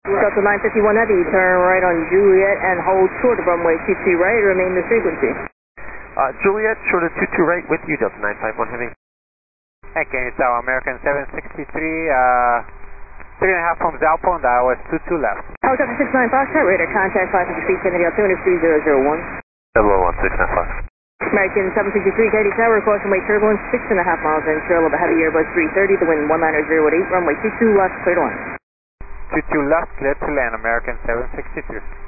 Delta 951 Heavy, turn right on Juliet and hold short of runway 22 right, remain the frequency. Juliet, short of 22 right with you, Delta 951 Heavy. Okay, it's our American 763, 3.5 from Zalpo and iOS 22 left. Helicopter 69 Foxtrot, radar contact 550 feet, Kennedy altimeter 3001. 016 Fox. American 763 Kennedy Tower, caution weight turbulence 6.5 miles in, trail of a heavy Airbus 330, the wind 190 at 8, runway 22 left, clear to land. 22 left, clear to land, American 763.